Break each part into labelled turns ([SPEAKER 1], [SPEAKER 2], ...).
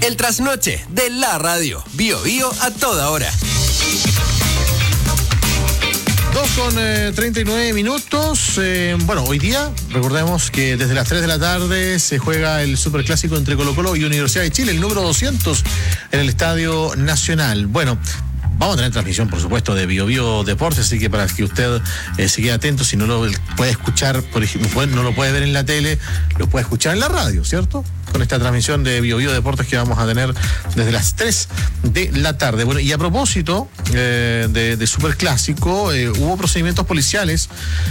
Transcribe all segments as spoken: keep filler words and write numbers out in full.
[SPEAKER 1] El trasnoche de la radio. Bio Bio a toda hora.
[SPEAKER 2] Dos con eh, treinta y nueve minutos. Eh, bueno, hoy día, recordemos que desde las tres de la tarde se juega el superclásico entre Colo-Colo y Universidad de Chile, el número doscientos en el Estadio Nacional. Bueno, vamos a tener transmisión, por supuesto, de Bio Bio Deportes, así que para que usted eh, se quede atento, si no lo puede escuchar, por ejemplo, no lo puede ver en la tele, lo puede escuchar en la radio, ¿cierto? Con esta transmisión de Bio Bio Deportes que vamos a tener desde las tres de la tarde. Bueno, y a propósito eh, de, de Superclásico, eh, hubo procedimientos policiales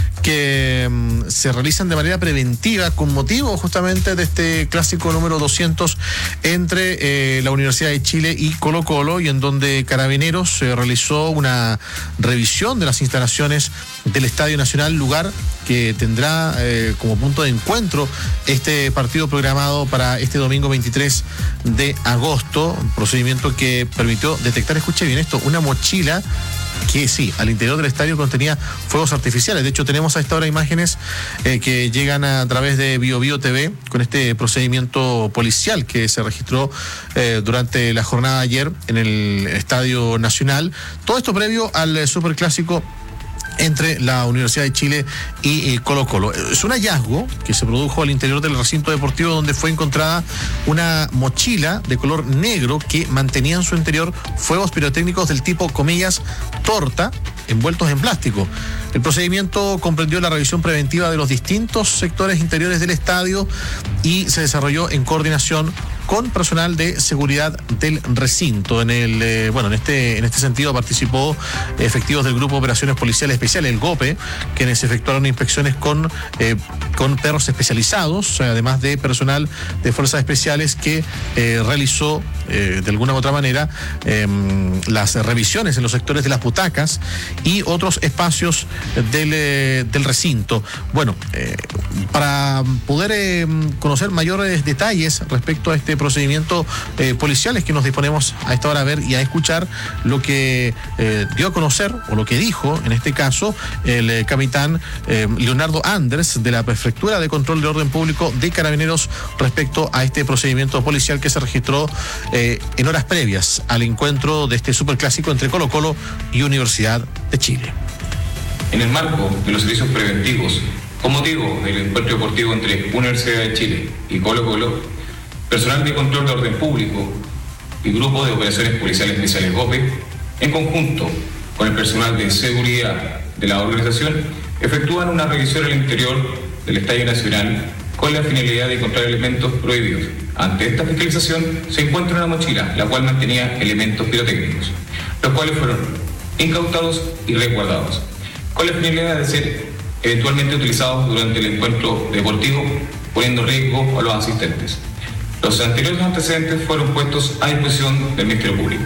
[SPEAKER 2] que um, se realizan de manera preventiva con motivo justamente de este clásico número doscientos entre eh, la Universidad de Chile y Colo-Colo, y en donde Carabineros se eh, realizó una revisión de las instalaciones del Estadio Nacional, lugar que tendrá eh, como punto de encuentro este partido programado para este domingo veintitrés de agosto, un procedimiento que permitió detectar, escuche bien esto, una mochila que sí, al interior del estadio contenía fuegos artificiales. De hecho, tenemos a esta hora imágenes eh, que llegan a través de Bio Bio T V con este procedimiento policial que se registró eh, durante la jornada de ayer en el Estadio Nacional. Todo esto previo al eh, Superclásico entre la Universidad de Chile y Colo-Colo. Es un hallazgo que se produjo al interior del recinto deportivo, donde fue encontrada una mochila de color negro que mantenía en su interior fuegos pirotécnicos del tipo, comillas, torta, envueltos en plástico. El procedimiento comprendió la revisión preventiva de los distintos sectores interiores del estadio y se desarrolló en coordinación con personal de seguridad del recinto. En el eh, bueno, en este en este sentido participó efectivos del Grupo de Operaciones Policiales Especiales, el GOPE, quienes efectuaron inspecciones con eh, con perros especializados, además de personal de fuerzas especiales que eh, realizó eh, de alguna u otra manera eh, las revisiones en los sectores de las butacas y otros espacios del, eh, del recinto. Bueno, eh, para poder eh, conocer mayores detalles respecto a este procedimiento eh, policial es que nos disponemos a esta hora a ver y a escuchar lo que eh, dio a conocer, o lo que dijo en este caso el eh, capitán eh, Leonardo Anders, de la Prefectura de Control de Orden Público de Carabineros, respecto a este procedimiento policial que se registró eh, en horas previas al encuentro de este superclásico entre Colo-Colo y Universidad de Chile.
[SPEAKER 3] En el marco de los servicios preventivos, con motivo del encuentro deportivo entre Universidad de Chile y Colo-Colo, personal de control de orden público y grupo de operaciones policiales especiales GOPE, en conjunto con el personal de seguridad de la organización, efectúan una revisión al interior del Estadio Nacional con la finalidad de encontrar elementos prohibidos. Ante esta fiscalización se encuentra una mochila, la cual mantenía elementos pirotécnicos, los cuales fueron incautados y resguardados, con la finalidad de ser eventualmente utilizados durante el encuentro deportivo, poniendo en riesgo a los asistentes. Los anteriores antecedentes fueron puestos a disposición del Ministerio Público.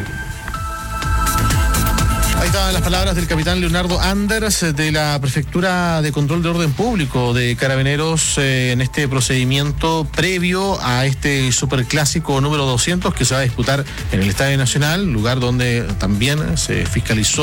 [SPEAKER 2] Ahí estaban las palabras del capitán Leonardo Anders, de la Prefectura de Control de Orden Público de Carabineros, eh, en este procedimiento previo a este superclásico número doscientos que se va a disputar en el Estadio Nacional, lugar donde también se fiscalizó